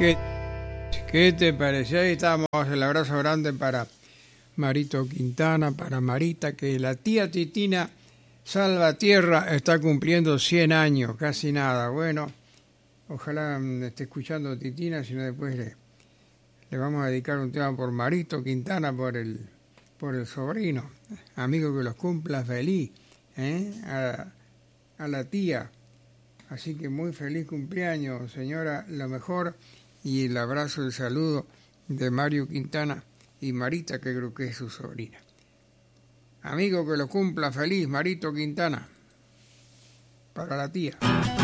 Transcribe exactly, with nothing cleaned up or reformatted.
¿Qué, qué te pareció? Ahí estamos, el abrazo grande para Marito Quintana, para Marita, que la tía Titina Salvatierra está cumpliendo cien años, casi nada. Bueno, ojalá esté escuchando Titina, si no después le, le vamos a dedicar un tema por Marito Quintana, por el, por el sobrino. Amigo, que los cumpla feliz, ¿eh? a, a la tía. Así que muy feliz cumpleaños, señora, lo mejor, y el abrazo, el saludo de Mario Quintana y Marita, que creo que es su sobrina. Amigo, que lo cumpla feliz, Marito Quintana, para la tía.